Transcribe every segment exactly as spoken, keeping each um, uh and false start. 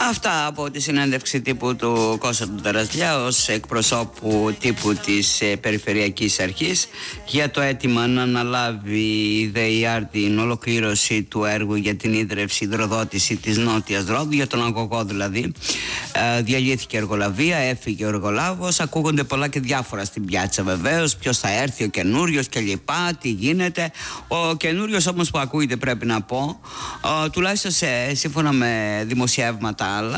Αυτά από τη συνέντευξη τύπου του Κώστα του Τεραζλιά ως εκπροσώπου τύπου της ε, Περιφερειακής Αρχής για το αίτημα να αναλάβει η ΔΕΙΑΡ την ολοκλήρωση του έργου για την ίδρυυση υδροδότηση της Νότιας Ρόδου, για τον αγωγό δηλαδή. Ε, διαλύθηκε εργολαβία, έφυγε ο εργολάβος, ακούγονται πολλά και διάφορα στην πιάτσα βεβαίως, ποιος θα έρθει, ο καινούριος κλπ, τι γίνεται. Ο καινούριος όμως που ακούγεται, πρέπει να πω, ε, τουλάχιστον σε, σύμφωνα με δημοσιεύματα άλλα,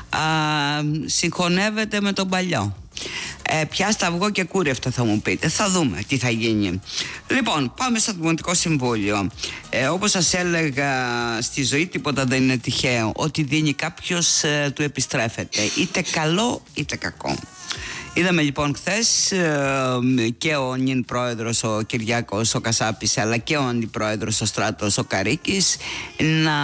α, συγχωνεύεται με τον παλιό. Ε, πιάστα αυγό και κούρευτο, θα μου πείτε. Θα δούμε τι θα γίνει. Λοιπόν, πάμε στο Δημοτικό Συμβούλιο. Ε, όπως σας έλεγα, στη ζωή τίποτα δεν είναι τυχαίο. Ό,τι δίνει κάποιος ε, του επιστρέφεται, είτε καλό είτε κακό. Είδαμε λοιπόν χθες ε, και ο νυν πρόεδρος ο Κυριάκος ο Κασάπης, αλλά και ο αντιπρόεδρος ο Στράτος ο Καρίκης να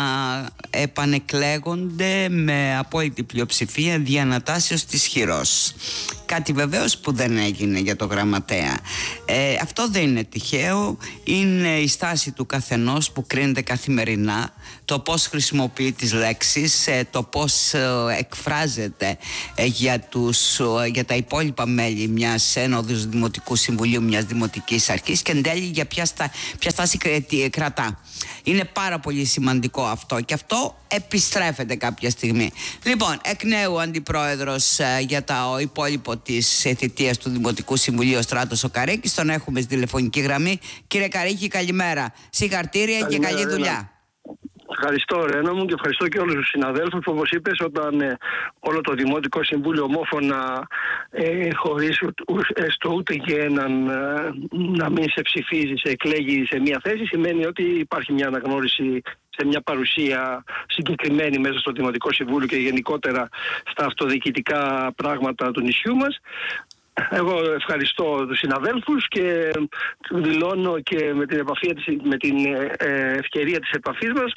επανεκλέγονται με απόλυτη πλειοψηφία διανατάσεως της χειρός. Κάτι βεβαίως που δεν έγινε για το γραμματέα. Ε, αυτό δεν είναι τυχαίο, είναι η στάση του καθενός που κρίνεται καθημερινά, το πώς χρησιμοποιεί τις λέξεις, ε, το πώς ε, εκφράζεται ε, για, τους, ε, για τα υπόλοιπα μέλη μιας ένοδους Δημοτικού Συμβουλίου, μιας Δημοτικής Αρχής και εν τέλει για ποια, στα, ποια στάση κρατά. Είναι πάρα πολύ σημαντικό αυτό και αυτό επιστρέφεται κάποια στιγμή. Λοιπόν, εκ νέου ο αντιπρόεδρος ε, για το υπόλοιπο της ε, θητείας του Δημοτικού Συμβουλίου, ο Στράτος ο Καρίκης, τον έχουμε στη τηλεφωνική γραμμή. Κύριε Καρίκη, καλημέρα. Συγχαρητήρια και καλή δουλειά. Ευχαριστώ Ρένα μου και ευχαριστώ και όλους τους συναδέλφους που, όπως είπες, όταν ε, όλο το Δημοτικό Συμβούλιο ομόφωνα ε, χωρίς έστω ούτε και έναν ε, να μην σε ψηφίζει, σε εκλέγει σε μια θέση, σημαίνει ότι υπάρχει μια αναγνώριση σε μια παρουσία συγκεκριμένη μέσα στο Δημοτικό Συμβούλιο και γενικότερα στα αυτοδιοικητικά πράγματα του νησιού μας. Εγώ ευχαριστώ τους συναδέλφους και δηλώνω και με την, επαφή, με την ευκαιρία της επαφής μας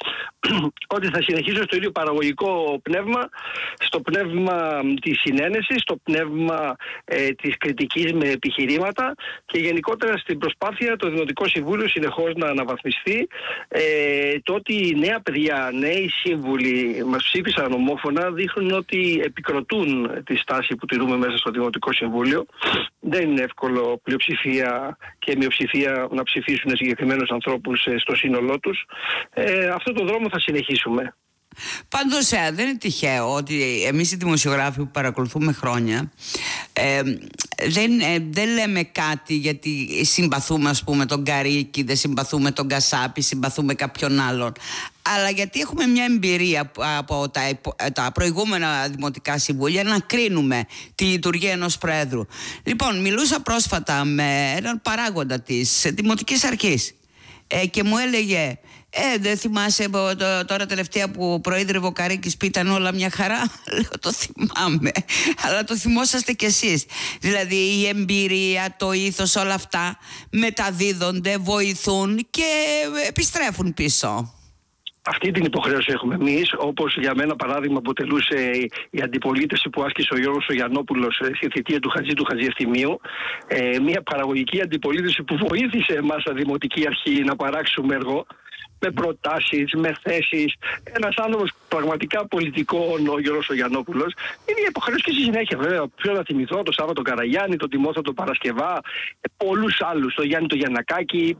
ότι θα συνεχίσω στο ίδιο παραγωγικό πνεύμα, στο πνεύμα της συνένεσης, στο πνεύμα ε, της κριτικής με επιχειρήματα και γενικότερα στην προσπάθεια το Δημοτικό Συμβούλιο συνεχώς να αναβαθμιστεί. Ε, το ότι οι νέα παιδιά, νέοι σύμβουλοι μας ψήφισαν ομόφωνα δείχνουν ότι επικροτούν τη στάση που τηρούμε μέσα στο Δημοτικό Συμβούλιο. Δεν είναι εύκολο πλειοψηφία και μειοψηφία να ψηφίσουν συγκεκριμένους ανθρώπους στο σύνολό τους. Ε, αυτό το δρόμο θα συνεχίσουμε. Πάντως ε, δεν είναι τυχαίο ότι εμείς οι δημοσιογράφοι που παρακολουθούμε χρόνια ε, δεν, ε, δεν λέμε κάτι γιατί συμπαθούμε, ας πούμε, τον Καρίκη, δεν συμπαθούμε τον Κασάπη, συμπαθούμε κάποιον άλλον, αλλά γιατί έχουμε μια εμπειρία από τα, τα προηγούμενα δημοτικά συμβούλια να κρίνουμε τη λειτουργία ενός πρόεδρου. Λοιπόν, μιλούσα πρόσφατα με έναν παράγοντα της Δημοτικής Αρχής ε, και μου έλεγε Ε, δεν θυμάσαι τώρα τελευταία που προείδρευε ο Καρίκης που ήταν όλα μια χαρά? Λέω, το θυμάμαι, αλλά το θυμόσαστε κι εσείς. Δηλαδή η εμπειρία, το ήθος, όλα αυτά μεταδίδονται, βοηθούν και επιστρέφουν πίσω. Αυτή την υποχρέωση έχουμε εμείς, όπως για μένα παράδειγμα αποτελούσε η αντιπολίτευση που άσκησε ο Γιώργος ο Γιαννόπουλος στη θητεία του Χατζή του Χατζηευθυμίου. Ε, μια παραγωγική αντιπολίτευση που βοήθησε εμάς στα Δημοτική Αρχή να παράξουμε έργο, με προτάσεις, με θέσεις. Ένας άνθρωπος πραγματικά πολιτικών, ο Γιώργος ο Γιαννόπουλος. Είναι η υποχρέωση και στη συνέχεια, βέβαια. Ποιο να θυμηθώ, τον Σάββατο Καραγιάννη, τον Τιμόθεο τον Παρασκευά, πολλούς άλλους, τον Γιάννη τον Γιαννακάκη.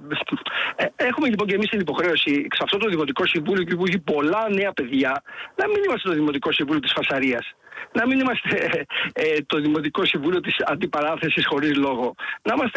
Έχουμε λοιπόν και εμείς την υποχρέωση σε αυτό το Δημοτικό Συμβούλιο και που έχει πολλά νέα παιδιά, να μην είμαστε το Δημοτικό Συμβούλιο της φασαρίας. Να μην είμαστε ε, το Δημοτικό Συμβούλιο της αντιπαράθεσης χωρίς λόγο. Να είμαστε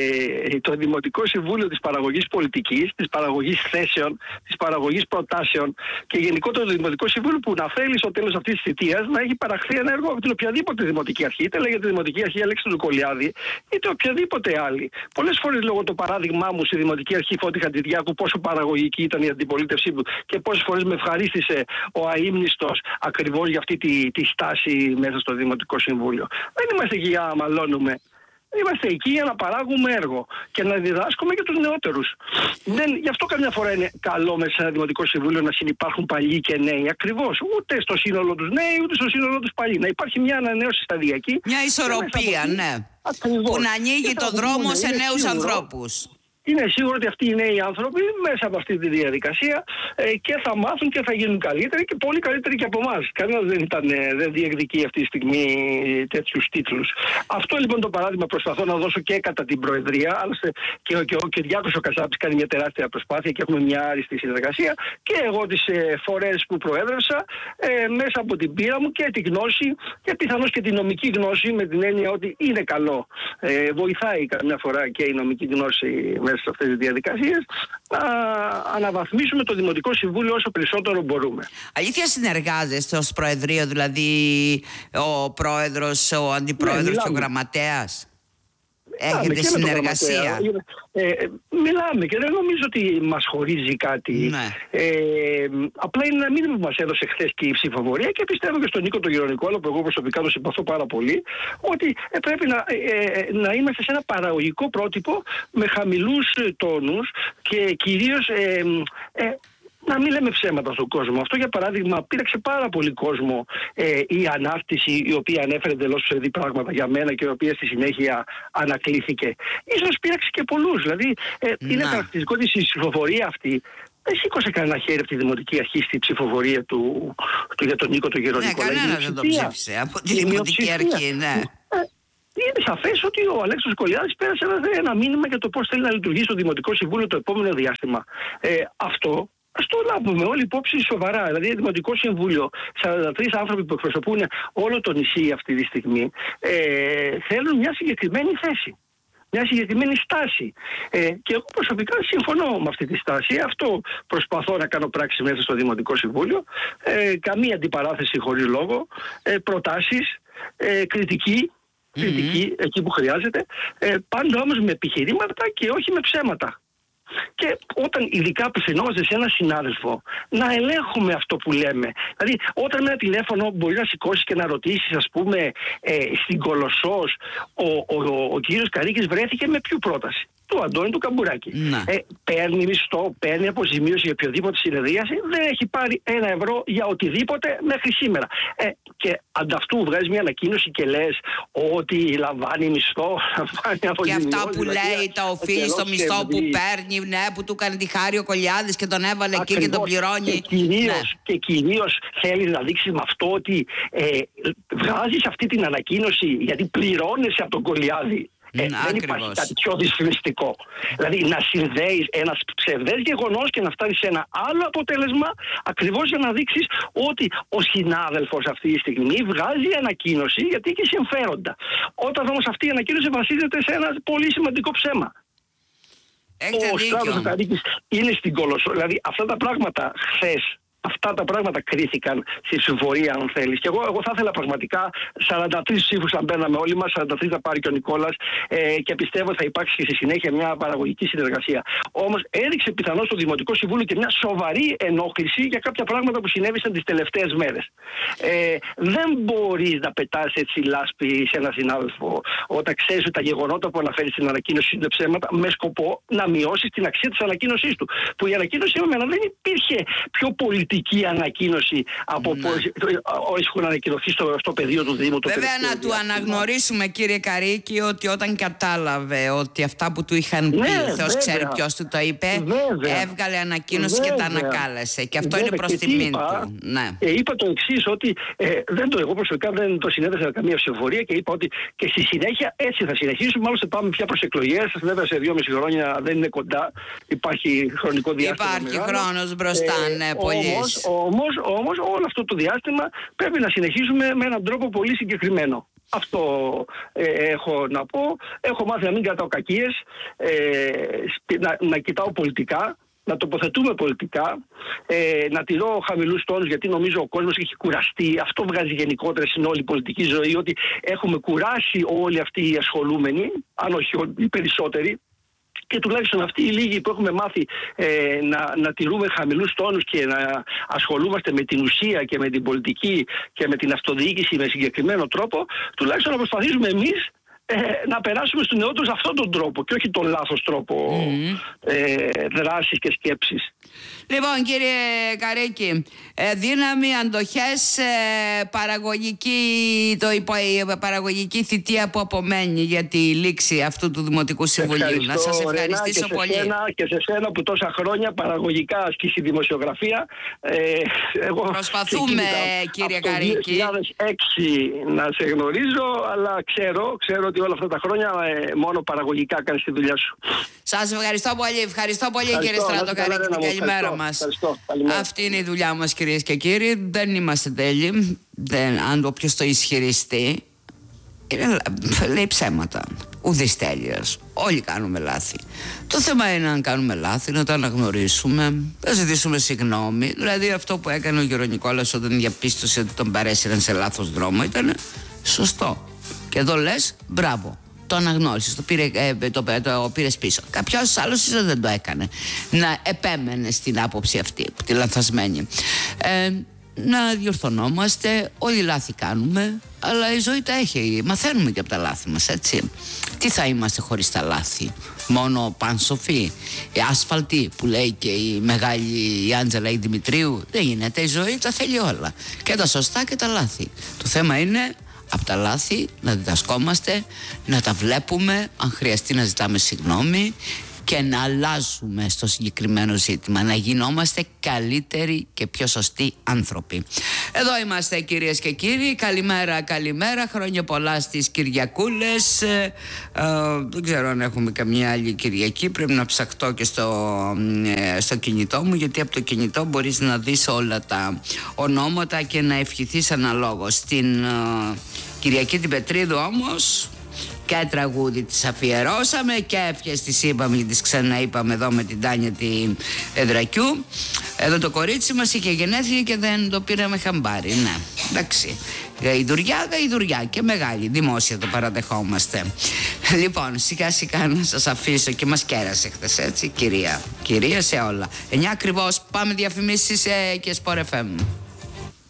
ε, το Δημοτικό Συμβούλιο της παραγωγής πολιτικής, της παραγωγής θέσεων, της παραγωγής προτάσεων και γενικότερα το Δημοτικό Συμβούλιο που να θέλει στο τέλος αυτής της θητείας να έχει παραχθεί ένα έργο από την οποιαδήποτε Δημοτική Αρχή, είτε λέγεται Δημοτική Αρχή Αλέξη του Κολιάδη, είτε οποιαδήποτε άλλη. Πολλές φορές λόγω το παράδειγμά μου στη Δημοτική Αρχή Φώτη Χατζηδιάκου, πόσο παραγωγική ήταν η αντιπολίτευσή μου και πόσες φορές με ευχαρίστησε ο αείμνηστος ακριβώς για αυτή τη, τη στάση μέσα στο Δημοτικό Συμβούλιο. Δεν είμαστε εκεί για να μαλώνουμε. Είμαστε εκεί για να παράγουμε έργο και να διδάσκουμε και τους νεότερους. Δεν, γι' αυτό καμιά φορά είναι καλό μέσα σε ένα Δημοτικό Συμβούλιο να συνυπάρχουν παλιοί και νέοι. Ακριβώς. Ούτε στο σύνολο τους νέοι, ούτε στο σύνολο τους παλιοί. Να υπάρχει μια ανανέωση σταδιακή. Μια ισορροπία, ναι. Ακριβώς. Που να ανοίγει το δρόμο σε νέους ανθρώπους. είναι σίγουρο ότι αυτοί οι νέοι άνθρωποι μέσα από αυτή τη διαδικασία ε, και θα μάθουν και θα γίνουν καλύτεροι και πολύ καλύτεροι και από εμάς. Κανένας δεν, ήταν, δεν διεκδικεί αυτή τη στιγμή τέτοιους τίτλους. Αυτό λοιπόν το παράδειγμα προσπαθώ να δώσω και κατά την Προεδρία. Άλλωστε και ο, και ο Κυριάκος ο Κασάπης κάνει μια τεράστια προσπάθεια και έχουμε μια άριστη συνεργασία. Και εγώ τις ε, φορές που προέδρευσα, ε, μέσα από την πείρα μου και τη γνώση και πιθανώς και τη νομική γνώση, με την έννοια ότι είναι καλό. Ε, βοηθάει καμιά φορά και η νομική γνώση μέσα σε αυτές τις διαδικασίες, να αναβαθμίσουμε το Δημοτικό Συμβούλιο όσο περισσότερο μπορούμε. Αλήθεια συνεργάζεστε ως Προεδρείο, δηλαδή ο Πρόεδρος, ο Αντιπρόεδρος ναι, και ο Γραμματέας? Έχετε συνεργασία? Ε, ε, μιλάμε και δεν νομίζω ότι μας χωρίζει κάτι. Ναι. Ε, απλά είναι ένα μήνυμα που μας έδωσε χθες και η ψηφοφορία και πιστεύω και στον Νίκο τον Γερονικόλα, που εγώ προσωπικά το συμπαθώ πάρα πολύ, ότι ε, πρέπει να, ε, να είμαστε σε ένα παραγωγικό πρότυπο με χαμηλούς τόνους και κυρίως ε, ε, να μην λέμε ψέματα στον κόσμο. Αυτό για παράδειγμα πήραξε πάρα πολύ κόσμο ε, η ανάρτηση η οποία ανέφερε εντελώς ψευδή πράγματα για μένα και η οποία στη συνέχεια ανακλήθηκε. Ίσως πήραξε και πολλούς. Δηλαδή ε, είναι χαρακτηριστικό ότι η ψηφοφορία αυτή δεν σήκωσε κανένα χέρι από τη Δημοτική Αρχή στη ψηφοφορία του, του για τον Νίκο τον Γερονικόλα. Ναι, κανένα δεν το ψήφισε από τη Δημοτική Αρχή, ναι. Είναι σαφές ότι ο Αλέξος Κολιάδης πέρασε ένα, ένα μήνυμα για το πώς θέλει να λειτουργήσει το Δημοτικό Συμβούλιο το επόμενο διάστημα. Ε, αυτό ας το λάβουμε όλοι υπόψη σοβαρά. Δηλαδή, το Δημοτικό Συμβούλιο, σαράντα τρεις άνθρωποι που εκπροσωπούν όλο το νησί αυτή τη στιγμή, ε, θέλουν μια συγκεκριμένη θέση. Μια συγκεκριμένη στάση. Ε, και εγώ προσωπικά συμφωνώ με αυτή τη στάση. Αυτό προσπαθώ να κάνω πράξη μέσα στο Δημοτικό Συμβούλιο. Ε, καμία αντιπαράθεση χωρίς λόγο. Ε, προτάσεις, ε, κριτική. Mm-hmm. Κριτική εκεί που χρειάζεται. Ε, πάντα όμως με επιχειρήματα και όχι με ψέματα. Και όταν ειδικά απευθυνόμαστε σε έναν συνάδελφο, να ελέγχουμε αυτό που λέμε. Δηλαδή, όταν με ένα τηλέφωνο μπορεί να σηκώσει και να ρωτήσει, ας πούμε, ε, στην Κολοσσός, ο, ο, ο, ο κύριος Καρίκης βρέθηκε με ποιο πρόταση? Του Αντώνη του Καμπουράκη. Ε, παίρνει μισθό, παίρνει αποζημίωση για οποιοδήποτε συνεδρίαση, δεν έχει πάρει ένα ευρώ για οτιδήποτε μέχρι σήμερα. Ε, και ανταυτού βγάζει μια ανακοίνωση και λες ότι λαμβάνει μισθό, λαμβάνει αποζημίωση. Και αυτά που δηλαδή, λέει τα οφείλει στο μισθό που παίρνει, ναι, που του κάνει τη χάρη ο Κολιάδης και τον έβαλε εκεί και τον πληρώνει. Και κυρίως, ναι. και κυρίως θέλει να δείξει με αυτό ότι ε, βγάζεις αυτή την ανακοίνωση γιατί πληρώνεσαι από τον Κολιάδη. Ε, δεν ακριβώς. Υπάρχει κάτι πιο δυσφημιστικό. Δηλαδή να συνδέεις ένα ψευδές γεγονός και να φτάνεις σε ένα άλλο αποτέλεσμα, ακριβώς για να δείξεις ότι ο συνάδελφος αυτή τη στιγμή βγάζει ανακοίνωση γιατί έχει συμφέροντα. Όταν όμως αυτή η ανακοίνωση βασίζεται σε ένα πολύ σημαντικό ψέμα. Έχετε ο Στράτος Καρίκης είναι στην Κολοσσό. Δηλαδή αυτά τα πράγματα χθες, αυτά τα πράγματα κρίθηκαν στη ψηφοφορία, αν θέλεις. Και εγώ, εγώ θα ήθελα πραγματικά σαράντα τρεις ψήφους να μπαίναμε όλοι μας, σαράντα τρεις θα πάρει και ο Νικόλας ε, και πιστεύω θα υπάρξει και στη συνέχεια μια παραγωγική συνεργασία. Όμως έδειξε πιθανώς το Δημοτικό Συμβούλιο και μια σοβαρή ενόχληση για κάποια πράγματα που συνέβησαν τις τελευταίες μέρες. Ε, δεν μπορείς να πετάς έτσι λάσπη σε έναν συνάδελφο όταν ξέρεις ότι τα γεγονότα που αναφέρει στην ανακοίνωση είναι ψέματα, με σκοπό να μειώσεις την αξία της ανακοίνωσής του. Που η ανακοίνωση με μένα δεν υπήρχε πιο πολιτική ανακοίνωση από ναι. πώς έχουν ανακοινωθεί στο, στο πεδίο του Δήμου. Το Βέβαια να του αναγνωρίσουμε, κύριε Καρίκη, ότι όταν κατάλαβε ότι αυτά που του είχαν πει, ναι, Θεός ξέρει ποιος του το είπε, βέβαια. Έβγαλε ανακοίνωση βέβαια. Και τα ανακάλεσε. Και αυτό βέβαια. Είναι προς τιμήν του. Ναι. Ε, είπα το εξής, ότι ε, δεν το, εγώ προσωπικά δεν το συνέδεσα με καμία ψηφοφορία και είπα ότι και στη συνέχεια έτσι θα συνεχίσουμε. Μάλλον πάμε πια προς εκλογές. Βέβαια σε δυόμιση χρόνια δεν είναι κοντά. Υπάρχει χρονικό διάστημα. Υπάρχει χρόνος μπροστά, ε, ναι, πολύ. Όμως, όμως, όμως όλο αυτό το διάστημα πρέπει να συνεχίσουμε με έναν τρόπο πολύ συγκεκριμένο. Αυτό ε, έχω να πω. Έχω μάθει να μην κρατάω κακίες, ε, να, να κοιτάω πολιτικά, να τοποθετούμε πολιτικά, ε, να τηρώ χαμηλούς τόνους γιατί νομίζω ο κόσμος έχει κουραστεί. Αυτό βγάζει γενικότερα στην όλη πολιτική ζωή, ότι έχουμε κουράσει όλοι αυτοί οι ασχολούμενοι, αν όχι οι περισσότεροι. Και τουλάχιστον αυτοί οι λίγοι που έχουμε μάθει ε, να, να τηρούμε χαμηλούς τόνους και να ασχολούμαστε με την ουσία και με την πολιτική και με την αυτοδιοίκηση με συγκεκριμένο τρόπο, τουλάχιστον να προσπαθήσουμε εμείς ε, να περάσουμε στους νεότερους αυτόν τον τρόπο και όχι τον λάθος τρόπο mm. ε, δράσης και σκέψης. Λοιπόν, κύριε Καρίκη, ε, δύναμη, αντοχές, ε, παραγωγική, το υπο, η παραγωγική θητεία που απομένει για τη λήξη αυτού του Δημοτικού Συμβουλίου. Να σας ευχαριστήσω Ρένα, πολύ. Και σε, σένα, και σε σένα που τόσα χρόνια παραγωγικά ασκήσει δημοσιογραφία. Ε, εγώ Προσπαθούμε, κύριε Καρίκη. Από το δύο χιλιάδες έξι να σε γνωρίζω, αλλά ξέρω, ξέρω ότι όλα αυτά τα χρόνια ε, μόνο παραγωγικά κάνεις τη δουλειά σου. Σας ευχαριστώ πολύ, ευχαριστώ πολύ ευχαριστώ, κύριε Στρατοκαρίκη, την καλημέρα μας. Αυτή είναι η δουλειά μας, κυρίες και κύριοι. Δεν είμαστε τέλειοι. Δεν, αν όποιος το ισχυριστεί, είναι, λέει ψέματα. Ουδής τέλειος. Όλοι κάνουμε λάθη. Το θέμα είναι αν κάνουμε λάθη, να τα αναγνωρίσουμε, να ζητήσουμε συγγνώμη. Δηλαδή αυτό που έκανε ο Γερονικόλας όταν διαπίστωσε ότι τον παρέσυραν σε λάθος δρόμο ήταν σωστό. Και εδώ λες μπράβο. Το αναγνώρισες, το, πήρε, ε, το, το, το πήρες πίσω. Κάποιος άλλος δεν το έκανε. Να επέμενε στην άποψη αυτή, τη λανθασμένη. Ε, να διορθωνόμαστε, όλοι λάθη κάνουμε, αλλά η ζωή τα έχει. Μαθαίνουμε και από τα λάθη μας, έτσι. Τι θα είμαστε χωρίς τα λάθη? Μόνο πανσοφοί, οι άσφαλτοι που λέει και η μεγάλη η Άντζελα η Δημητρίου? Δεν γίνεται, η ζωή τα θέλει όλα. Και τα σωστά και τα λάθη. Το θέμα είναι από τα λάθη να διδασκόμαστε, να τα βλέπουμε, αν χρειαστεί να ζητάμε συγγνώμη και να αλλάζουμε στο συγκεκριμένο ζήτημα, να γινόμαστε καλύτεροι και πιο σωστοί άνθρωποι. Εδώ είμαστε, κυρίες και κύριοι. Καλημέρα, καλημέρα. Χρόνια πολλά στις Κυριακούλες. ε, ε, Δεν ξέρω αν έχουμε καμιά άλλη Κυριακή. Πρέπει να ψαχτώ και στο, ε, στο κινητό μου, γιατί από το κινητό μπορείς να δεις όλα τα ονόματα και να ευχηθείς αναλόγως. Στην ε, Κυριακή την Πετρίδου όμως και τραγούδι της αφιερώσαμε και εύχες της είπαμε και τις ξαναείπαμε εδώ με την Τάνια την Εδρακιού. Εδώ το κορίτσι μας είχε γενέθλια και δεν το πήραμε χαμπάρι. Ναι, εντάξει. Γαϊδουριά, γαϊδουριά και μεγάλη, δημόσια το παραδεχόμαστε. Λοιπόν, σιγά σιγά να σας αφήσω, και μας κέρασε χθες, έτσι, κυρία. Κυρία σε όλα. εννιά ακριβώς, πάμε διαφημίσεις ε, και Sport εφ εμ.